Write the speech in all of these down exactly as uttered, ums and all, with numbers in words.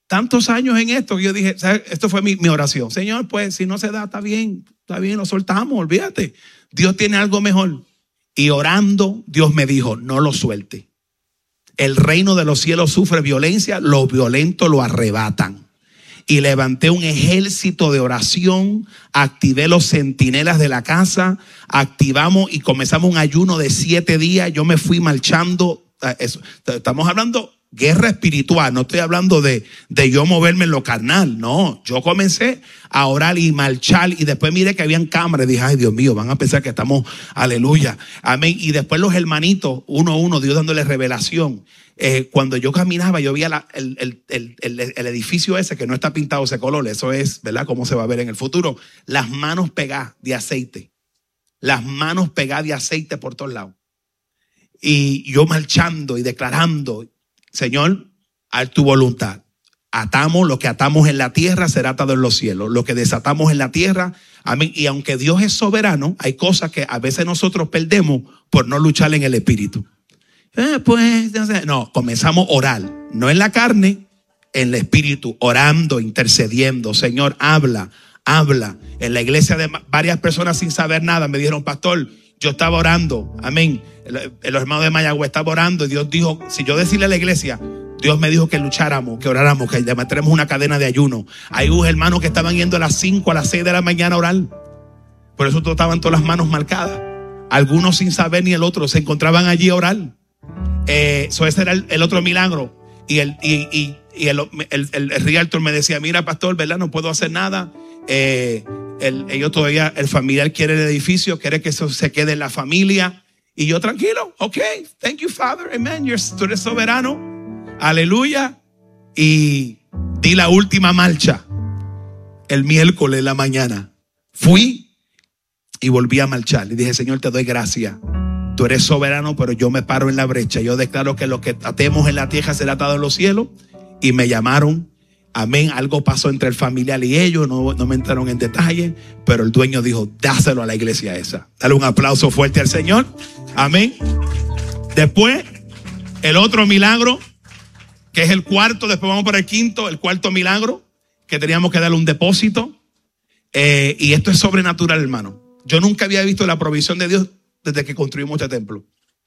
tantos años en esto que yo dije, ¿sabes? Esto fue mi, mi oración. Señor, pues si no se da, está bien, está bien, lo soltamos, olvídate. Dios tiene algo mejor. Y orando, Dios me dijo, no lo suelte. El reino de los cielos sufre violencia, los violentos lo arrebatan. Y levanté un ejército de oración, activé los centinelas de la casa, activamos y comenzamos un ayuno de siete días. Yo me fui marchando. Eso, estamos hablando guerra espiritual, no estoy hablando de, de yo moverme en lo carnal, no. Yo comencé a orar y marchar y después miré que habían cámaras y dije, ay Dios mío, van a pensar que estamos, aleluya, amén. Y después los hermanitos, uno a uno, Dios dándole revelación. Eh, cuando yo caminaba, yo veía la, el, el, el, el, el edificio ese que no está pintado ese color, eso es, ¿verdad? Cómo se va a ver en el futuro. Las manos pegadas de aceite, las manos pegadas de aceite por todos lados. Y yo marchando y declarando, Señor, haz tu voluntad. Atamos lo que atamos en la tierra, será atado en los cielos. Lo que desatamos en la tierra, amén. Y aunque Dios es soberano, hay cosas que a veces nosotros perdemos por no luchar en el espíritu. Eh, pues, no, comenzamos a orar, no en la carne, en el espíritu, orando, intercediendo. Señor, habla, habla. En la iglesia de varias personas sin saber nada me dijeron, pastor, yo estaba orando, amén. Los hermanos de Mayagüez estaban orando y Dios dijo, si yo decirle a la iglesia, Dios me dijo que lucháramos, que oráramos, que tenemos una cadena de ayuno. Hay unos hermanos que estaban yendo a las cinco, a las seis de la mañana a orar. Por eso todos estaban todas las manos marcadas. Algunos sin saber ni el otro se encontraban allí a orar. Eh, so ese era el, el otro milagro. Y el, y, y, y el, el, el, el realtor me decía, mira pastor, ¿verdad? No puedo hacer nada. Eh, el, ellos todavía, el familiar quiere el edificio, quiere que eso se quede en la familia. Y yo tranquilo, ok, thank you Father, amen, you're, tú eres soberano, aleluya. Y di la última marcha el miércoles en la mañana. Fui y volví a marchar. Y dije, Señor, te doy gracias. Tú eres soberano, pero yo me paro en la brecha. Yo declaro que lo que atemos en la tierra será atado en los cielos. Y me llamaron, amén. Algo pasó entre el familiar y ellos, no, no me entraron en detalle, pero el dueño dijo, dáselo a la iglesia esa. Dale un aplauso fuerte al Señor. Amén. Después, el otro milagro, que es el cuarto, después vamos para el quinto, el cuarto milagro, que teníamos que darle un depósito. Eh, y esto es sobrenatural, hermano. Yo nunca había visto la provisión de Dios desde que construimos este templo,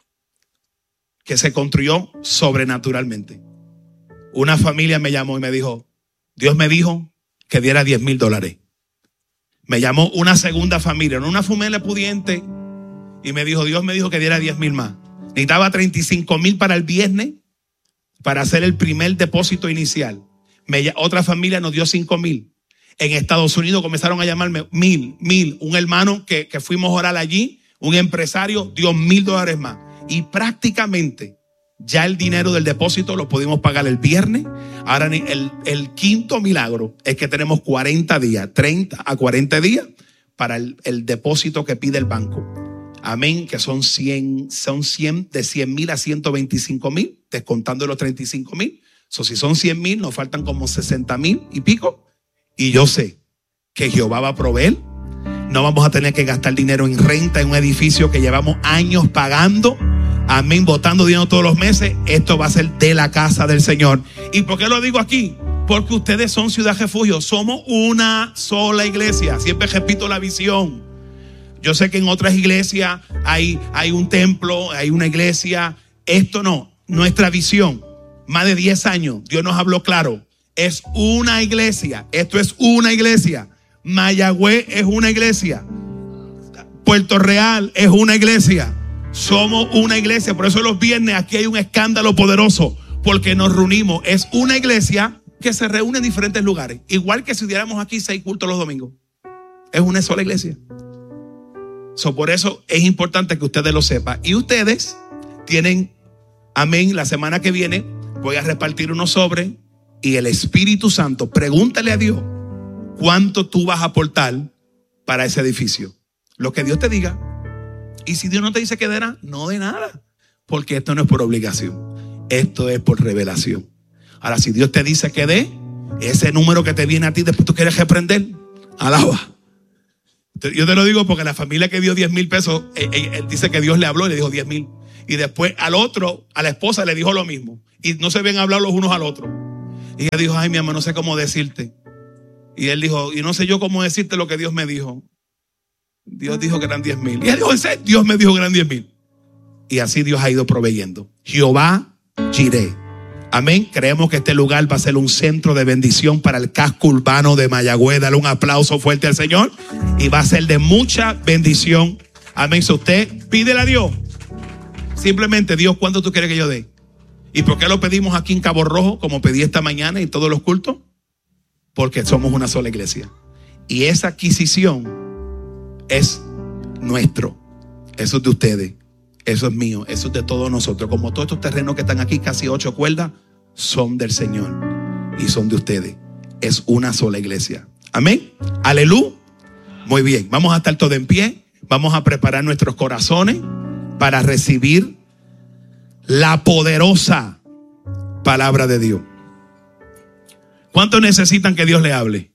que se construyó sobrenaturalmente. Una familia me llamó y me dijo, Dios me dijo que diera diez mil dólares. Me llamó una segunda familia, no una familia pudiente, y me dijo, Dios me dijo que diera diez mil más. Necesitaba treinta y cinco mil para el viernes, para hacer el primer depósito inicial. Me, otra familia nos dio cinco mil. En Estados Unidos comenzaron a llamarme mil, mil. Un hermano que, que fuimos a orar allí, un empresario, dio mil dólares más. Y prácticamente ya el dinero del depósito lo pudimos pagar el viernes. Ahora el, el quinto milagro es que tenemos cuarenta días, treinta a cuarenta días para el, el depósito que pide el banco. Amén, que son cien, son cien, de cien mil a ciento veinticinco mil, descontando los treinta y cinco mil. So, si son cien mil, nos faltan como sesenta mil y pico. Y yo sé que Jehová va a proveer. No vamos a tener que gastar dinero en renta en un edificio que llevamos años pagando. Amén, botando dinero todos los meses. Esto va a ser de la casa del Señor. ¿Y por qué lo digo aquí? Porque ustedes son Ciudad Refugio. Somos una sola iglesia. Siempre repito la visión. Yo sé que en otras iglesias hay, hay un templo, hay una iglesia. Esto no, nuestra visión. Más de diez años, Dios nos habló claro. Es una iglesia. Esto es una iglesia. Mayagüez es una iglesia. Puerto Real es una iglesia. Somos una iglesia. Por eso los viernes aquí hay un escándalo poderoso, porque nos reunimos. Es una iglesia que se reúne en diferentes lugares. Igual que si diéramos aquí seis cultos los domingos. Es una sola iglesia. So, por eso es importante que ustedes lo sepan. Y ustedes tienen, amén, la semana que viene voy a repartir unos sobres. Y el Espíritu Santo, pregúntale a Dios cuánto tú vas a aportar para ese edificio. Lo que Dios te diga. Y si Dios no te dice que dará, no de nada. Porque esto no es por obligación. Esto es por revelación. Ahora, si Dios te dice que dé, ese número que te viene a ti, después tú quieres reprender, alaba. Yo te lo digo porque la familia que dio diez mil pesos, él, él, él dice que Dios le habló y le dijo diez mil. Y después al otro, a la esposa le dijo lo mismo. Y no se ven hablar los unos al otro. Y ella dijo, ay, mi amor, no sé cómo decirte. Y él dijo, y no sé yo cómo decirte lo que Dios me dijo. Dios dijo que eran diez mil. Y ella dijo, Dios me dijo que eran diez mil. Y así Dios ha ido proveyendo. Jehová Jireh. Amén. Creemos que este lugar va a ser un centro de bendición para el casco urbano de Mayagüez. Dale un aplauso fuerte al Señor. Y va a ser de mucha bendición. Amén. Si usted pídele a Dios, simplemente, Dios, ¿cuánto tú quieres que yo dé? ¿Y por qué lo pedimos aquí en Cabo Rojo, como pedí esta mañana y en todos los cultos? Porque somos una sola iglesia. Y esa adquisición es nuestro. Eso es de ustedes. Eso es mío. Eso es de todos nosotros. Como todos estos terrenos que están aquí, casi ocho cuerdas, son del Señor. Y son de ustedes. Es una sola iglesia. Amén. Aleluya. Muy bien. Vamos a estar todos en pie. Vamos a preparar nuestros corazones para recibir la poderosa palabra de Dios. ¿Cuántos necesitan que Dios le hable?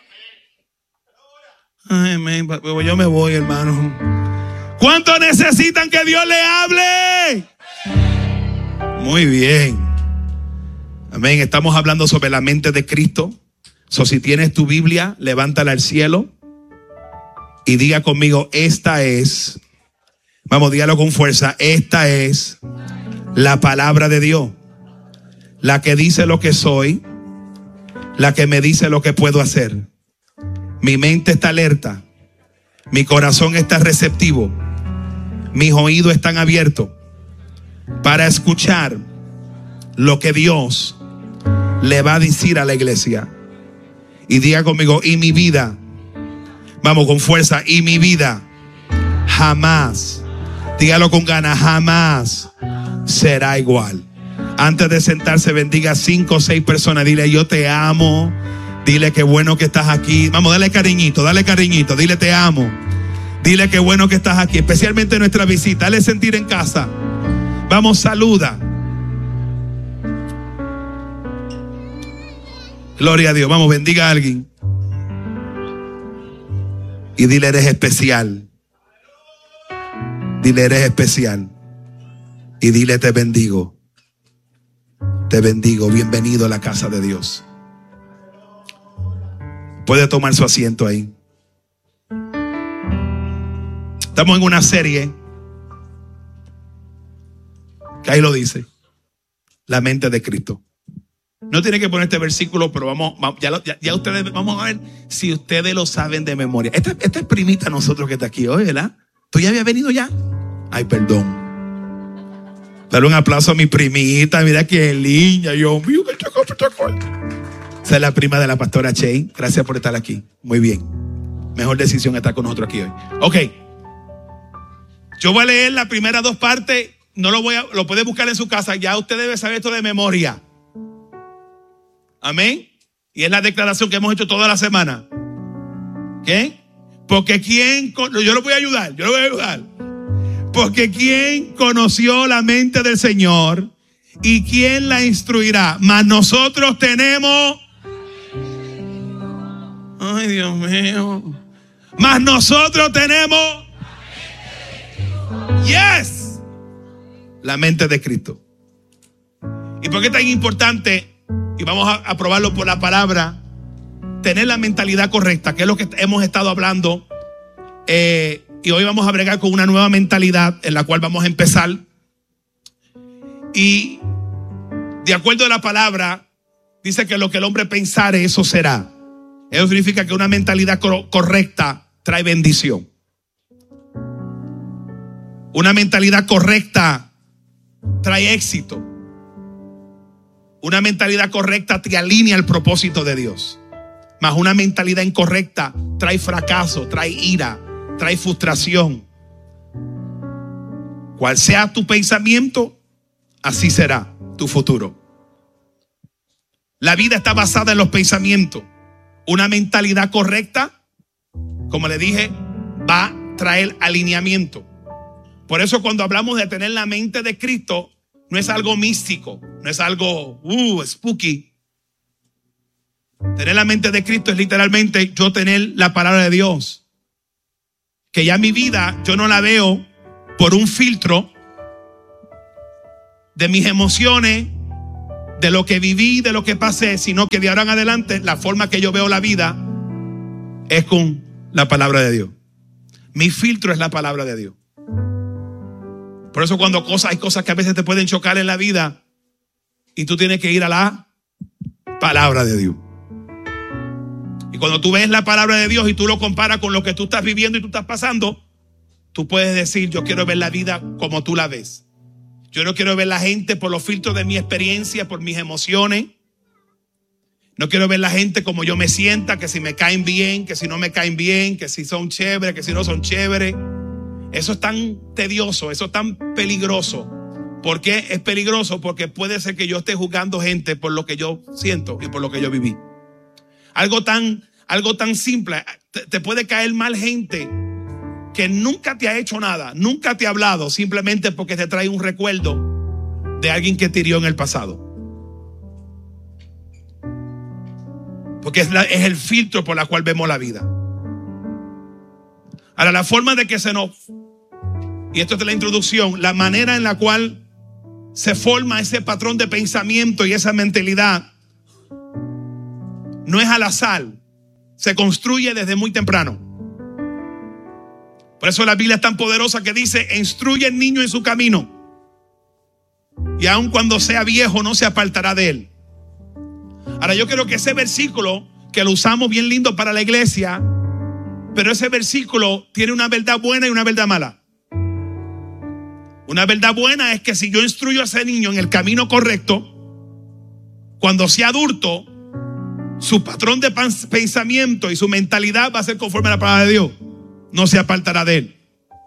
Ay, man, yo me voy, hermano. ¿Cuántos necesitan que Dios le hable? Muy bien. Amén. Estamos hablando sobre la mente de Cristo. So, si tienes tu Biblia, levántala al cielo y diga conmigo, esta es, vamos, dígalo con fuerza, esta es la palabra de Dios, la que dice lo que soy, la que me dice lo que puedo hacer. Mi mente está alerta, mi corazón está receptivo, mis oídos están abiertos para escuchar lo que Dios le va a decir a la iglesia. Y diga conmigo, y mi vida, vamos con fuerza, y mi vida jamás, dígalo con ganas, jamás será igual. Antes de sentarse, bendiga a cinco o seis personas. Dile, yo te amo. Dile qué bueno que estás aquí. Vamos, dale cariñito, dale cariñito. Dile, te amo. Dile qué bueno que estás aquí. Especialmente en nuestra visita. Dale sentir en casa. Vamos, saluda. Gloria a Dios. Vamos, bendiga a alguien. Y dile, eres especial. Dile, eres especial. Y dile, te bendigo. Te bendigo. Bienvenido a la casa de Dios. Puede tomar su asiento ahí. Estamos en una serie que ahí lo dice. La mente de Cristo. No tiene que poner este versículo, pero vamos, ya, ya, ya ustedes, vamos a ver si ustedes lo saben de memoria. Esta, esta es primita a nosotros que está aquí hoy, ¿verdad? ¿Tú ya habías venido ya? Ay, perdón. Dale un aplauso a mi primita. Mira qué linda. Yo, mío, que chaco, chaco. Esa es la prima de la pastora Che. Gracias por estar aquí. Muy bien. Mejor decisión estar con nosotros aquí hoy. Ok. Yo voy a leer las primeras dos partes. No lo voy a, lo puede buscar en su casa. Ya usted debe saber esto de memoria. Amén. Y es la declaración que hemos hecho toda la semana. ¿Qué? Porque quién, yo lo voy a ayudar. Yo lo voy a ayudar. Porque quién conoció la mente del Señor y quién la instruirá. Mas nosotros tenemos. Ay, Dios mío. Mas nosotros tenemos. Yes. La mente de Cristo. ¿Y por qué es tan importante? Y vamos a, a probarlo por la palabra. Tener la mentalidad correcta, que es lo que hemos estado hablando. Eh, y hoy vamos a bregar con una nueva mentalidad en la cual vamos a empezar. Y de acuerdo a la palabra, dice que lo que el hombre pensare, eso será. Eso significa que una mentalidad cor- correcta trae bendición. Una mentalidad correcta trae éxito. Una mentalidad correcta te alinea al propósito de Dios. Mas una mentalidad incorrecta trae fracaso, trae ira, trae frustración. Cual sea tu pensamiento, así será tu futuro. La vida está basada en los pensamientos. Una mentalidad correcta, como le dije, va a traer alineamiento. Por eso cuando hablamos de tener la mente de Cristo, no es algo místico, no es algo uh, spooky. Tener la mente de Cristo es literalmente yo tener la palabra de Dios. Que ya mi vida yo no la veo por un filtro de mis emociones, de lo que viví, de lo que pasé, sino que de ahora en adelante la forma que yo veo la vida es con la palabra de Dios. Mi filtro es la palabra de Dios. Por eso cuando cosas, hay cosas que a veces te pueden chocar en la vida y tú tienes que ir a la palabra de Dios. Y cuando tú ves la palabra de Dios y tú lo comparas con lo que tú estás viviendo y tú estás pasando, tú puedes decir: yo quiero ver la vida como tú la ves. Yo no quiero ver la gente por los filtros de mi experiencia, por mis emociones. No quiero ver la gente como yo me sienta, que si me caen bien, que si no me caen bien, que si son chéveres, que si no son chéveres. Eso es tan tedioso, eso es tan peligroso. ¿Por qué es peligroso? Porque puede ser que yo esté juzgando gente por lo que yo siento y por lo que yo viví. Algo tan, algo tan simple, te, te puede caer mal gente que nunca te ha hecho nada, nunca te ha hablado, simplemente porque te trae un recuerdo de alguien que te hirió en el pasado. Porque es, la, es el filtro por el cual vemos la vida. Ahora, la forma de que se nos, y esto es de la introducción, la manera en la cual se forma ese patrón de pensamiento y esa mentalidad no es al azar, se construye desde muy temprano. Por eso la Biblia es tan poderosa que dice: instruye al niño en su camino, y aun cuando sea viejo no se apartará de él. Ahora, yo creo que ese versículo, que lo usamos bien lindo para la iglesia, pero ese versículo tiene una verdad buena y una verdad mala. Una verdad buena es que si yo instruyo a ese niño en el camino correcto, cuando sea adulto, su patrón de pensamiento y su mentalidad va a ser conforme a la palabra de Dios. No se apartará de él.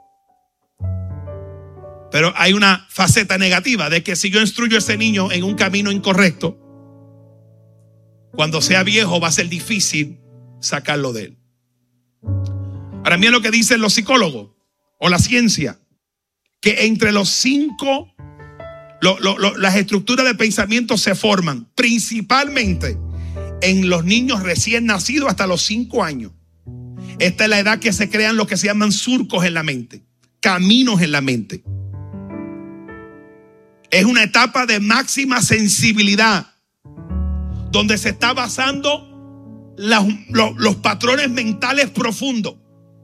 Pero hay una faceta negativa de que si yo instruyo a ese niño en un camino incorrecto, cuando sea viejo va a ser difícil sacarlo de él. Ahora, miren lo que dicen los psicólogos o la ciencia, que entre los cinco lo, lo, lo, las estructuras de pensamiento se forman principalmente en los niños recién nacidos hasta los cinco años. Esta es la edad que se crean lo que se llaman surcos en la mente, caminos en la mente. Es una etapa de máxima sensibilidad, donde se está basando los, los, los patrones mentales profundos.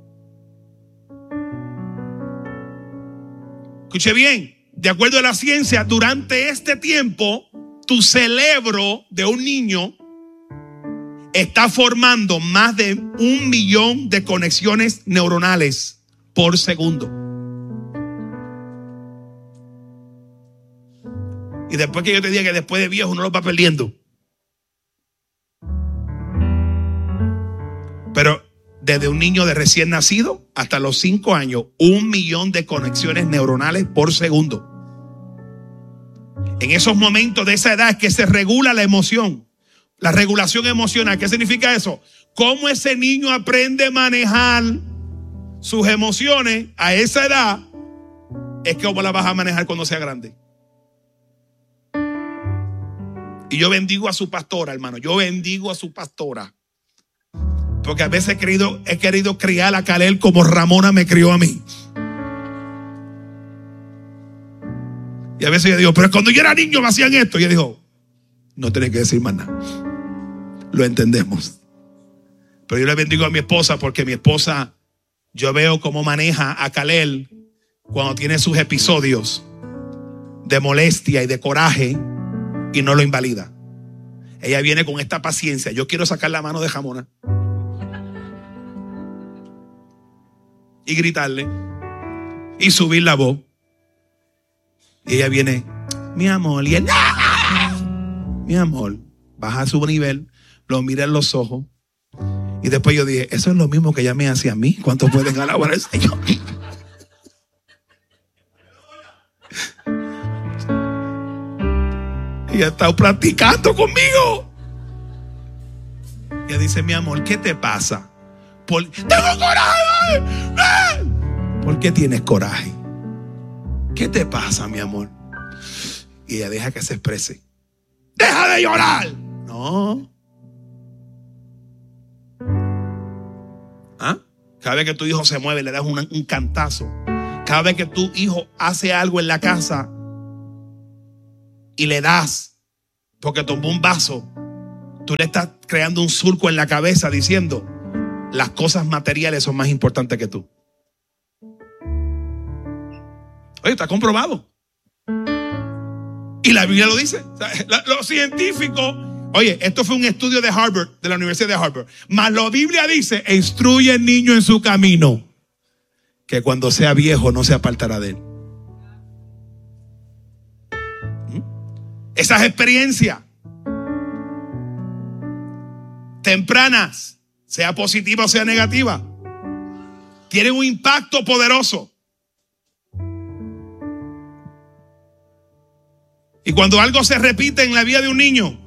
Escuche bien, de acuerdo a la ciencia, durante este tiempo, tu cerebro de un niño está formando más de un millón de conexiones neuronales por segundo. Y después que yo te diga que después de viejo uno lo va perdiendo. Pero desde un niño de recién nacido hasta los cinco años, un millón de conexiones neuronales por segundo. En esos momentos de esa edad es que se regula la emoción. La regulación emocional. ¿Qué significa eso? Cómo ese niño aprende a manejar sus emociones a esa edad, es cómo la vas a manejar cuando sea grande. Y yo bendigo a su pastora, hermano. Yo bendigo a su pastora. Porque a veces he querido, he querido criar a Kalel como Ramona me crió a mí. Y a veces yo digo, pero cuando yo era niño me hacían esto. Y ella dijo, no tenés que decir más nada. Lo entendemos. Pero yo le bendigo a mi esposa, porque mi esposa, yo veo cómo maneja a Kalel cuando tiene sus episodios de molestia y de coraje y no lo invalida. Ella viene con esta paciencia. Yo quiero sacar la mano de Jamona y gritarle y subir la voz. Y ella viene, mi amor, y él, ¡ah! Mi amor, baja su nivel, lo mira en los ojos. Y después yo dije, eso es lo mismo que ella me hacía a mí. ¿Cuántos pueden alabar al Señor? Y ha estado practicando conmigo. Y ella dice, mi amor, ¿qué te pasa? Por... ¡Tengo coraje! ¡Eh! ¿Por qué tienes coraje? ¿Qué te pasa, mi amor? Y ella deja que se exprese. ¡Deja de llorar! No. ¿Ah? Cada vez que tu hijo se mueve, le das un, un cantazo. Cada vez que tu hijo hace algo en la casa y le das, porque tomó un vaso, tú le estás creando un surco en la cabeza diciendo, las cosas materiales son más importantes que tú. Oye, está comprobado. Y la Biblia lo dice. O sea, la, los científicos, oye, esto fue un estudio de Harvard, de la Universidad de Harvard. Mas la Biblia dice, instruye al niño en su camino, que cuando sea viejo no se apartará de él. ¿Mm? Esas experiencias tempranas, sea positiva o sea negativa, tienen un impacto poderoso. Y cuando algo se repite en la vida de un niño,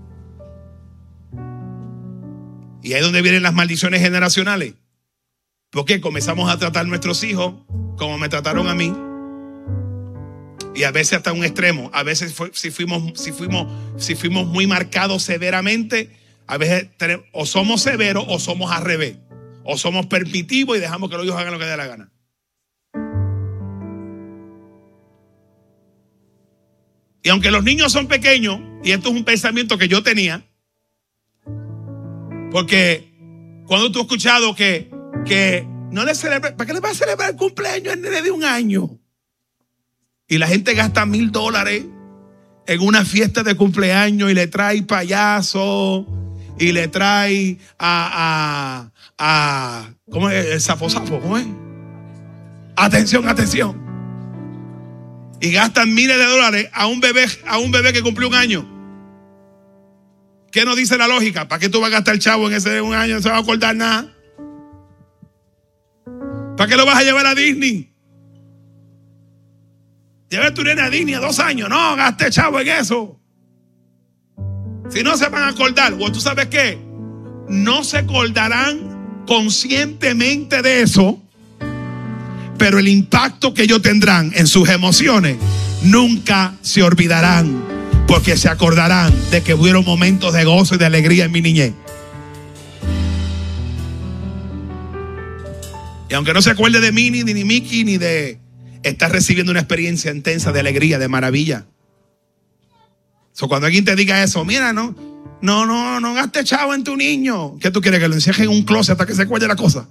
y ahí es donde vienen las maldiciones generacionales, porque comenzamos a tratar a nuestros hijos como me trataron a mí, y a veces hasta un extremo. A veces fue, si fuimos, si fuimos, si fuimos muy marcados severamente, a veces tenemos, o somos severos o somos al revés, o somos permitivos y dejamos que los hijos hagan lo que les dé la gana. Y aunque los niños son pequeños, y esto es un pensamiento que yo tenía, porque cuando tú has escuchado que, que no le celebra, ¿para qué le va a celebrar el cumpleaños al nene de un año? Y la gente gasta mil dólares en una fiesta de cumpleaños y le trae payaso y le trae a, a, a ¿cómo es? El sapo sapo, ¿cómo es? Atención, atención. Y gastan miles de dólares a un bebé, a un bebé que cumplió un año. ¿Qué nos dice la lógica? ¿Para qué tú vas a gastar chavo en ese de un año? No se va a acordar nada. ¿Para qué lo vas a llevar a Disney? Lleva a tu nene a Disney a dos años. No, gaste chavo en eso. Si no se van a acordar. O tú sabes qué, no se acordarán conscientemente de eso, pero el impacto que ellos tendrán en sus emociones nunca se olvidarán, porque se acordarán de que hubieron momentos de gozo y de alegría en mi niñez. Y aunque no se acuerde de Minnie, ni de Mickey, ni de... estás recibiendo una experiencia intensa de alegría, de maravilla. So, cuando alguien te diga eso, mira, no, no, no, no gastes chavo en tu niño. ¿Qué tú quieres? ¿Que lo encierren en un closet hasta que se acuerde la cosa?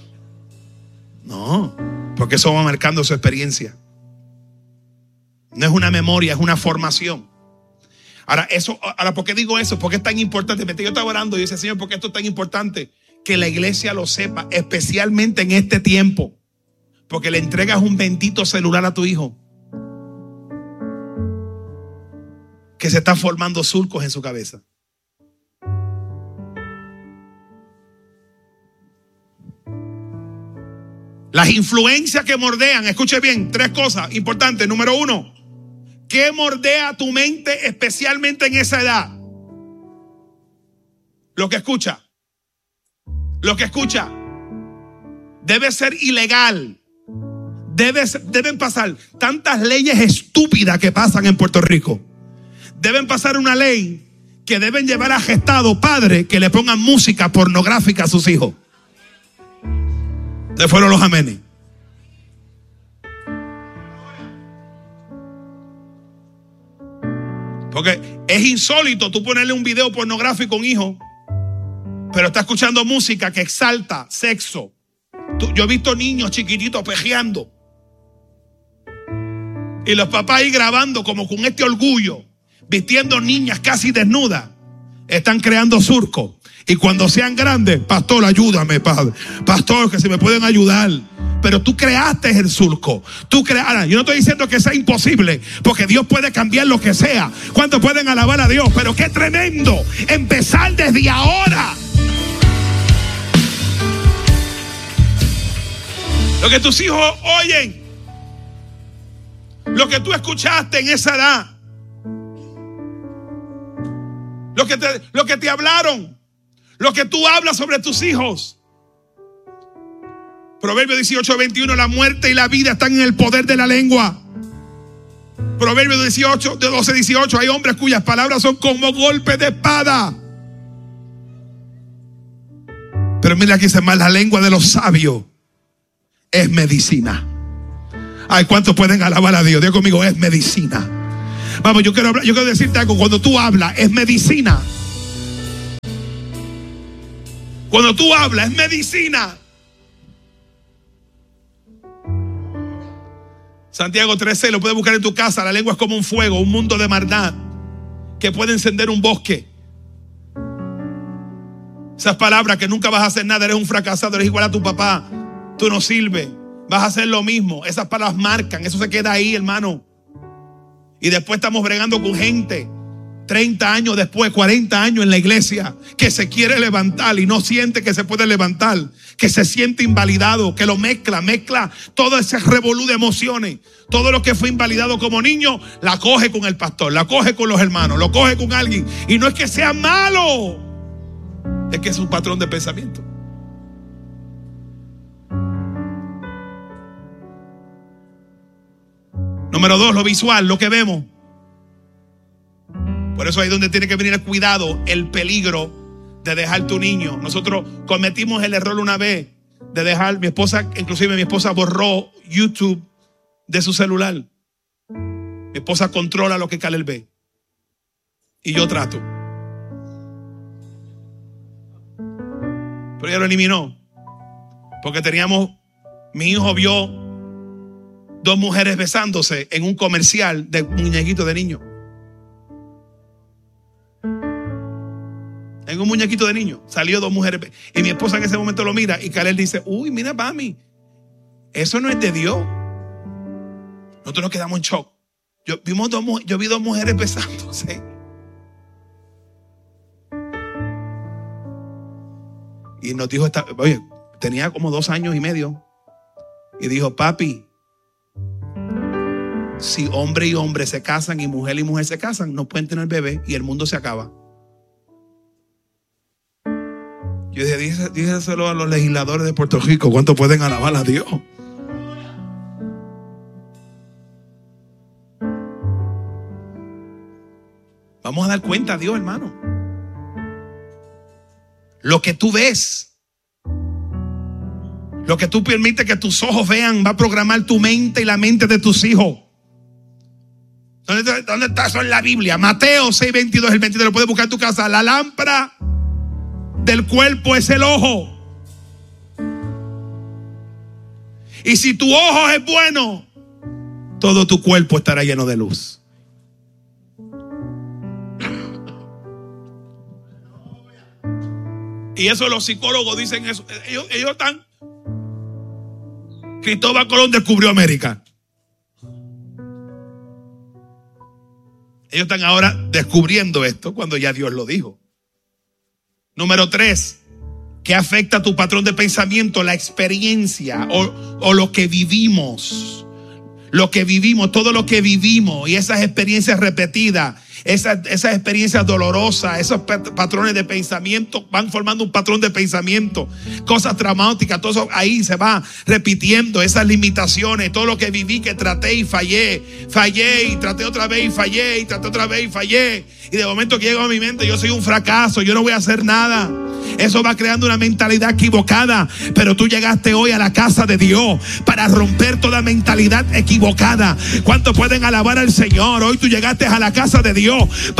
No, porque eso va marcando su experiencia. No es una memoria, es una formación. Ahora, eso, ahora, ¿por qué digo eso? ¿Por qué es tan importante? Yo estaba orando y dice, Señor, ¿por qué esto es tan importante? Que la iglesia lo sepa, especialmente en este tiempo. Porque le entregas un bendito celular a tu hijo, que se están formando surcos en su cabeza. Las influencias que mordean, escuche bien, tres cosas importantes. Número uno, ¿qué mordea tu mente especialmente en esa edad? Lo que escucha. Lo que escucha debe ser ilegal. Debe, deben pasar tantas leyes estúpidas que pasan en Puerto Rico. Deben pasar una ley que deben llevar a gestado padres que le pongan música pornográfica a sus hijos. Se fueron los amenes. Porque es insólito tú ponerle un video pornográfico a un hijo, pero está escuchando música que exalta sexo. Tú, yo he visto niños chiquititos pejeando y los papás ahí grabando como con este orgullo, vistiendo niñas casi desnudas. Están creando surcos. Y cuando sean grandes, pastor, ayúdame, padre. Pastor, que se me pueden ayudar. Pero tú creaste el surco. Tú creaste. Yo no estoy diciendo que sea imposible, porque Dios puede cambiar lo que sea. ¿Cuántos pueden alabar a Dios? Pero qué tremendo empezar desde ahora. Lo que tus hijos oyen, lo que tú escuchaste en esa edad, lo que te, lo que te hablaron, lo que tú hablas sobre tus hijos. Proverbios dieciocho veintiuno, la muerte y la vida están en el poder de la lengua. Proverbios dieciocho, de doce dieciocho, hay hombres cuyas palabras son como golpes de espada. Pero mira aquí dice más, la lengua de los sabios es medicina. Ay, ¿cuántos pueden alabar a Dios? Dios conmigo, es medicina. Vamos, yo quiero hablar, yo quiero decirte algo. Cuando tú hablas, es medicina. Cuando tú hablas, es medicina. Santiago tres seis, lo puedes buscar en tu casa. La lengua es como un fuego, un mundo de maldad que puede encender un bosque. Esas palabras que nunca vas a hacer nada, eres un fracasado, eres igual a tu papá, tú no sirves, vas a hacer lo mismo. Esas palabras marcan, eso se queda ahí, hermano. Y después estamos bregando con gente treinta años después, cuarenta años en la iglesia, que se quiere levantar y no siente que se puede levantar, que se siente invalidado, que lo mezcla, mezcla todo ese revolú de emociones. Todo lo que fue invalidado como niño, la coge con el pastor, la coge con los hermanos, lo coge con alguien. Y no es que sea malo, es que es un patrón de pensamiento. Número dos, lo visual, lo que vemos. Por eso ahí es donde tiene que venir el cuidado, el peligro de dejar tu niño. Nosotros cometimos el error una vez de dejar, mi esposa, inclusive mi esposa borró YouTube de su celular. Mi esposa controla lo que Caleb ve. Y yo trato. Pero ella lo eliminó. Porque teníamos, mi hijo vio dos mujeres besándose en un comercial de muñequito de niño. En un muñequito de niño salió dos mujeres. Y mi esposa en ese momento lo mira y Caleb dice: uy, mira, mami, eso no es de Dios. Nosotros nos quedamos en shock. Yo, vimos dos, yo vi dos mujeres besándose. Y nos dijo, esta, oye, tenía como dos años y medio. Y dijo: papi, si hombre y hombre se casan y mujer y mujer se casan, no pueden tener bebé y el mundo se acaba. Yo dije, díselo a los legisladores de Puerto Rico, ¿cuánto pueden alabar a Dios? Vamos a dar cuenta a Dios, hermano. Lo que tú ves, lo que tú permites que tus ojos vean, va a programar tu mente y la mente de tus hijos. ¿Dónde, dónde está eso en la Biblia? Mateo seis veintidós, el veintidós, lo puedes buscar en tu casa. La lámpara del cuerpo es el ojo. Y si tu ojo es bueno, todo tu cuerpo estará lleno de luz. Y eso los psicólogos dicen eso. Ellos, ellos están. Cristóbal Colón descubrió América. Ellos están ahora descubriendo esto cuando ya Dios lo dijo. Número tres, ¿qué afecta a tu patrón de pensamiento? La experiencia o, o lo que vivimos. Lo que vivimos, todo lo que vivimos y esas experiencias repetidas, esas, esas experiencias dolorosas, esos patrones de pensamiento van formando un patrón de pensamiento. Cosas traumáticas, todo eso ahí se va repitiendo, esas limitaciones, todo lo que viví, que traté y fallé, fallé y traté otra vez y fallé y traté otra vez y fallé. Y de momento que llega a mi mente, yo soy un fracaso, yo no voy a hacer nada. Eso va creando una mentalidad equivocada. Pero tú llegaste hoy a la casa de Dios para romper toda mentalidad equivocada. ¿Cuántos pueden alabar al Señor? Hoy tú llegaste a la casa de Dios para